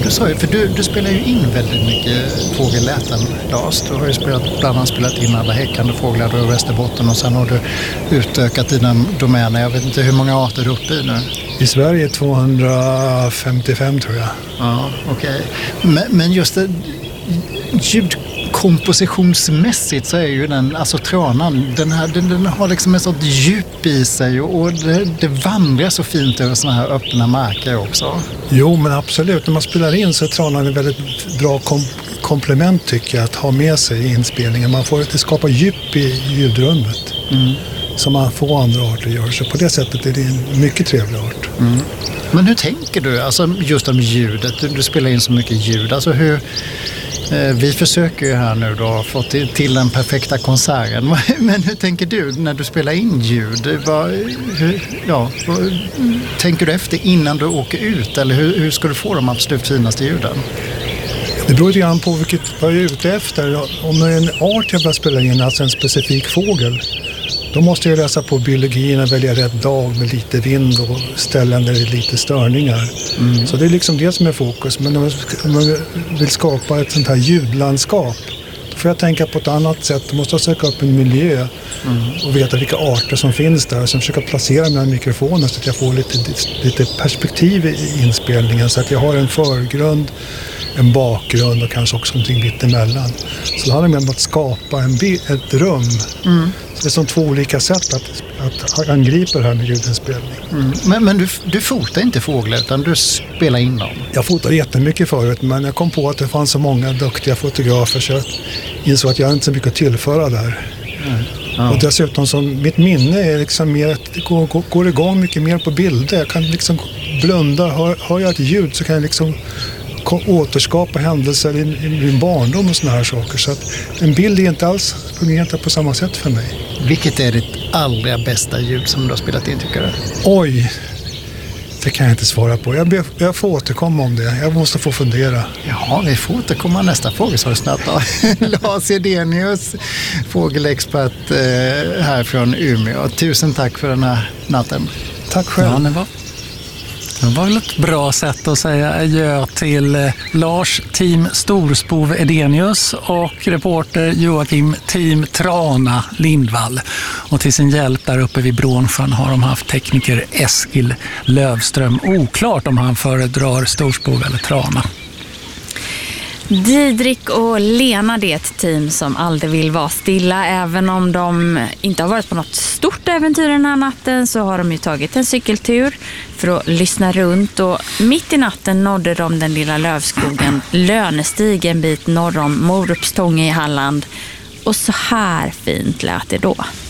du sa ju, för du spelar ju in väldigt mycket fågelläten, Lars. Du har ju bland annat spelat in alla häckande fåglar då i Västerbotten och sen har du utökat dina domäner. Jag vet inte hur många arter du är uppe i nu. I Sverige 255 tror jag. Ja, okej. Men just det, ljudkompositionsmässigt så är ju den, alltså tranan, den har liksom ett sånt djup i sig och det vandrar så fint över såna här öppna marker också. Jo, men absolut. När man spelar in så är tranan en väldigt bra komplement tycker jag att ha med sig i inspelningen. Man får att skapa djup i ljudrummet som man får andra arter gör. Så på det sättet är det en mycket trevlig art. Mm. Men hur tänker du, alltså just om ljudet? Du spelar in så mycket ljud. Alltså hur... Vi försöker ju här nu då få till den perfekta konserten. Men hur tänker du när du spelar in ljud? Tänker du efter innan du åker ut? Eller hur ska du få de absolut finaste ljuden? Det beror lite grann på vad jag är ute efter. Om det är en art jag börjar spela in, alltså en specifik fågel, då måste jag läsa på biologin och välja rätt dag med lite vind och ställen där det är lite störningar. Så det är liksom det som är fokus. Men om man vill skapa ett sånt här ljudlandskap, då får jag tänka på ett annat sätt. Då måste jag söka upp en miljö och veta vilka arter som finns där. Och sen försöka placera mina mikrofoner så att jag får lite perspektiv i inspelningen. Så att jag har en förgrund, en bakgrund och kanske också någonting mitt emellan. Så det handlar om att skapa ett rum. Så det är som två olika sätt att angripa det här med ljudinspelning. Men du fotar inte fåglar utan du spelar in dem? Jag fotade jättemycket förut, men jag kom på att det fanns så många duktiga fotografer så jag insåg att jag inte så mycket att tillföra där. Ja. Och dessutom som mitt minne är liksom mer att det går igång mycket mer på bilder. Jag kan liksom blunda, hör jag ett ljud så kan jag liksom återskapa händelser i min barndom och såna här saker. Så att en bild är inte alls fungerar på samma sätt för mig. Vilket är ditt allra bästa ljud som du har spelat in, tycker du? Oj, det kan jag inte svara på. Jag får återkomma om det. Jag måste få fundera. Ja, vi får återkomma nästa fråga så snabbt. Lars Edenius, fågelexpert här från Umeå. Tusen tack för den här natten. Tack själv. Ja, det var väl ett bra sätt att säga adjö till Lars Team Storspov Edenius och reporter Joakim Team Trana Lindvall. Och till sin hjälp där uppe vid Brånsjön har de haft tekniker Eskil Lövström. Oklart om han föredrar Storspov eller Trana. Didrik och Lena, det är ett team som aldrig vill vara stilla. Även om de inte har varit på något stort äventyr den här natten så har de ju tagit en cykeltur för att lyssna runt. Och mitt i natten nådde de den lilla lövskogen Lönestig en bit norr om Morupstånge i Halland. Och så här fint lät det då.